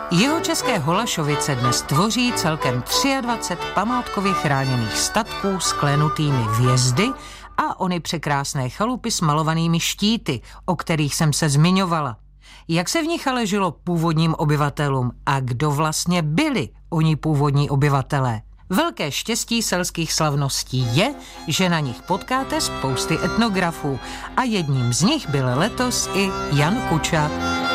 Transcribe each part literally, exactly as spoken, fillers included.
Jihočeské Holašovice dnes tvoří celkem dvacet tři památkově chráněných statků s klenutými vjezdy a ony překrásné chalupy s malovanými štíty, o kterých jsem se zmiňovala. Jak se v nich ale žilo původním obyvatelům a kdo vlastně byli oni původní obyvatelé? Velké štěstí selských slavností je, že na nich potkáte spousty etnografů a jedním z nich byl letos i Jan Kuča.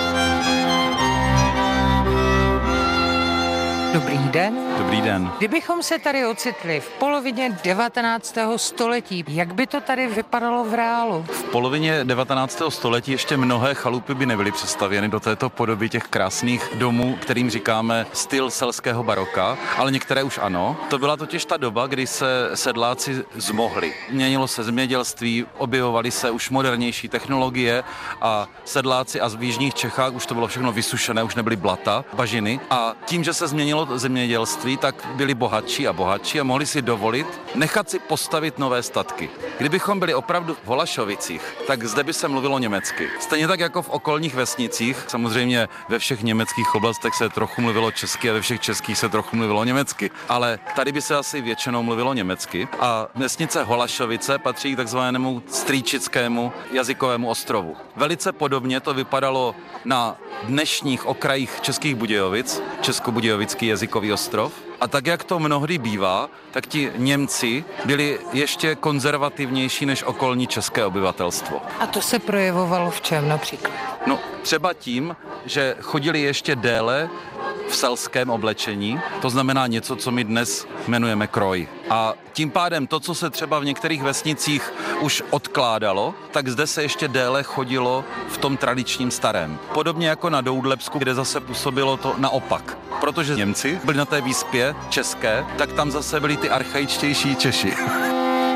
Dobrý den. Dobrý den. Kdybychom se tady ocitli v polovině devatenáctého století, jak by to tady vypadalo v reálu? V polovině devatenáctého století ještě mnohé chalupy by nebyly přestavěny do této podoby těch krásných domů, kterým říkáme styl selského baroka, ale některé už ano. To byla totiž ta doba, kdy se sedláci zmohli. Měnilo se zemědělství, objevovaly se už modernější technologie a sedláci a v jižních Čechách už to bylo všechno vysušené, už nebyly blata, bažiny a tím, že se změnilo zemědělství, tak byli bohatší a bohatší a mohli si dovolit nechat si postavit nové statky. Kdybychom byli opravdu v Holašovicích, tak zde by se mluvilo německy. Stejně tak jako v okolních vesnicích, samozřejmě ve všech německých oblastech se trochu mluvilo česky a ve všech českých se trochu mluvilo německy, ale tady by se asi většinou mluvilo německy a vesnice Holašovice patří k takzvanému strýčickému jazykovému ostrovu. Velice podobně to vypadalo na dnešních okrajích Českých Budějovic, Českobudějovický jazykový ostrov. A tak, jak to mnohdy bývá, tak ti Němci byli ještě konzervativnější než okolní české obyvatelstvo. A to se projevovalo v čem například? No, třeba tím, že chodili ještě déle v selském oblečení, to znamená něco, co my dnes jmenujeme kroj. A tím pádem to, co se třeba v některých vesnicích už odkládalo, tak zde se ještě déle chodilo v tom tradičním starém. Podobně jako na Doudlebsku, kde zase působilo to naopak. Protože Němci byli na té výspě české, tak tam zase byli ty archaičtější Češi.